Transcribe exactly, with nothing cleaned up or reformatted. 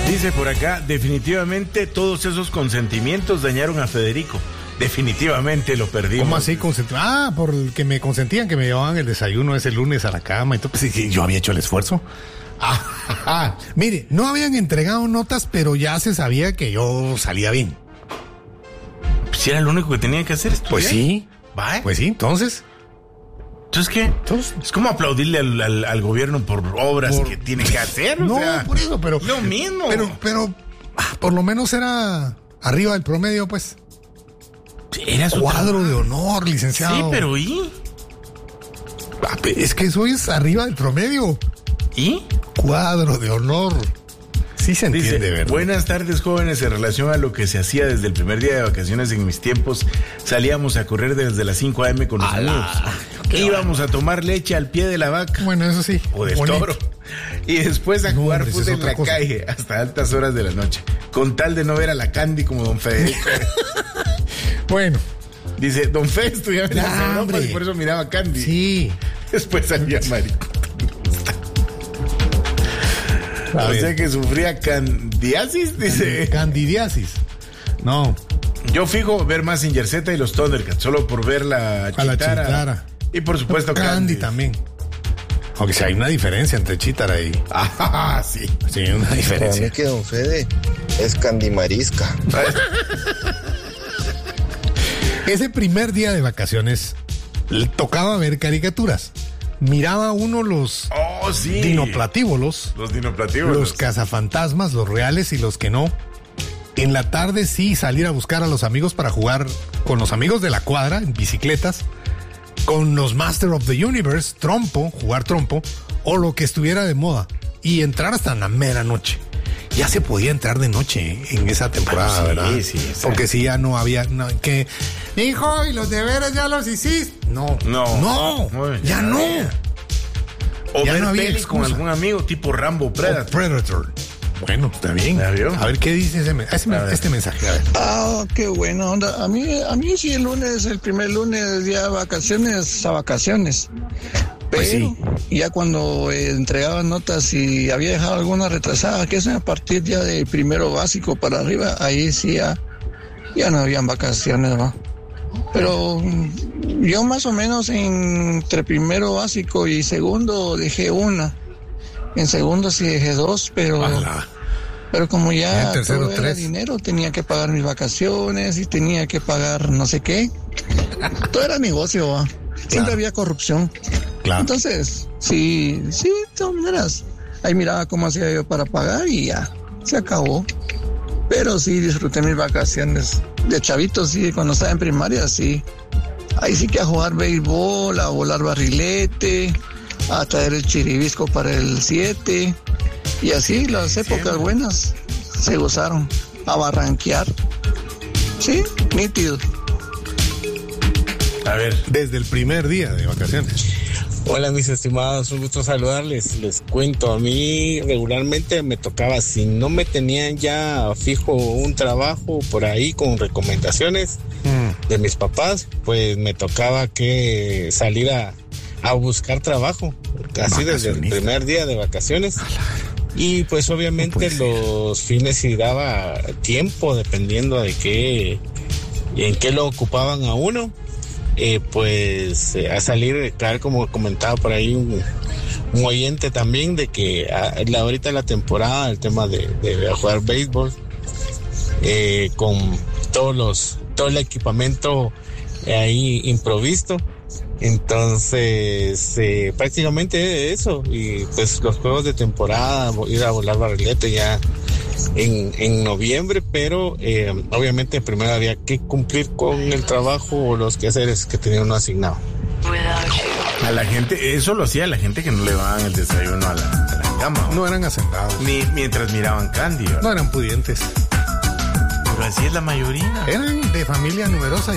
Dice por acá, definitivamente todos esos consentimientos dañaron a Federico. Definitivamente lo perdimos. ¿Cómo así? Consent... Ah, por el que me consentían, que me llevaban el desayuno ese lunes a la cama y todo. Pues, sí, yo había hecho el esfuerzo. Ah, ah, mire, no habían entregado notas, pero ya se sabía que yo salía bien. Pues era lo único que tenía que hacer. ¿Estudiar? Pues sí. ¿Va? Pues sí, entonces... ¿Entonces qué? Entonces, es como aplaudirle al, al, al gobierno por obras por... que tiene que hacer. No, o sea, por eso, pero... Lo mismo. Pero, pero, ah, por lo menos era arriba del promedio, pues. Era su cuadro trabajo. de honor, licenciado. Sí, pero ¿y? Ah, es que eso es arriba del promedio. ¿Y? Cuadro de honor. Sí se entiende, Dice, ¿verdad? buenas tardes, jóvenes. En relación a lo que se hacía desde el primer día de vacaciones en mis tiempos, salíamos a correr desde las cinco a eme con los amigos. Íbamos a tomar leche al pie de la vaca. Bueno, eso sí. O del bonito. toro. Y después a No, jugar hombre, fútbol es en la cosa. calle hasta altas horas de la noche. Con tal de no ver a la Candy como don Federico. Bueno. Dice, don Fe estudiaba en Ya, las Europas hombre. y por eso miraba a Candy. Sí. Después salía marico. A O ver. sea que sufría candidiasis, dice. Candidiasis. No. Yo fijo ver más Mazinger Z y los Thundercats, solo por ver la A la Chitara. Chitara. Y por supuesto Candy, Candy. también. Aunque si hay una diferencia entre Chitara y... Ah, sí. Sí, una Para diferencia. mí que don Fede es candimarisca. Ese primer día de vacaciones le tocaba ver caricaturas. Miraba uno los Oh, sí. dinoplatívolos, Los dinoplatívolos. los cazafantasmas, los reales y los que no. En la tarde sí salir a buscar a los amigos para jugar con los amigos de la cuadra en bicicletas, con los Master of the Universe, trompo, jugar trompo, o lo que estuviera de moda, y entrar hasta la mera noche. Ya se podía entrar de noche en esa temporada, Ah, sí, ¿verdad? sí, exacto. Porque si ya no había, no, que, hijo, y los deberes ya los hiciste. No, No. no, Muy bien. ya no. O Ya ver no había pelis con excusa. algún amigo tipo Rambo Predator. O Predator. Bueno, está bien. ¿Ya vio? A ver qué dice ese, ese- A ver. este mensaje. A ver. Ah, qué buena onda. A mí, a mí sí el lunes, el primer lunes, día de vacaciones, a vacaciones. Pero Pues sí. ya cuando eh, entregaba notas y había dejado alguna retrasada, que es a partir ya del primero básico para arriba, ahí sí ya, ya no habían vacaciones, ¿va? Pero mm, yo más o menos entre primero básico y segundo dejé una. En segundo sí dejé dos, pero... Ala. Pero como En ya tercero, todo era tres. dinero, tenía que pagar mis vacaciones y tenía que pagar no sé qué. Todo era negocio, ¿va? Siempre Claro. había corrupción. Claro. Entonces, sí, sí, de todas maneras, ahí miraba cómo hacía yo para pagar y ya, se acabó. Pero sí, disfruté mis vacaciones. De chavito, sí, cuando estaba en primaria, sí. Ahí sí que a jugar béisbol, a volar barrilete, a traer el chiribisco para el siete. Y así las épocas buenas se gozaron. A barranquear. Sí, nítido. A ver. Desde el primer día de vacaciones. Hola mis estimados, un gusto saludarles. Les cuento, a mí regularmente me tocaba, si no me tenían ya fijo un trabajo por ahí con recomendaciones Mm. de mis papás, pues me tocaba que salir a, a buscar trabajo, así desde el Vacacionista. primer día de vacaciones. Y pues obviamente No puede ser. los fines sí daba tiempo dependiendo de qué, en qué lo ocupaban a uno. Eh, pues eh, a salir, claro, como comentaba por ahí un, un oyente también, de que a, la, ahorita la temporada, el tema de, de jugar béisbol, eh, con todos los, todo el equipamiento ahí improvisto. Entonces, eh, prácticamente eso, y pues los juegos de temporada, ir a volar barrilete ya en, en noviembre, pero eh, obviamente primero había que cumplir con el trabajo o los quehaceres que tenía uno asignado. A la gente, eso lo hacía la gente que no le daban el desayuno a la, a la cama. ¿o? No eran hacendados. Ni, mientras miraban Candy. ¿verdad? No eran pudientes. Pero así es la mayoría. Eran de familia numerosa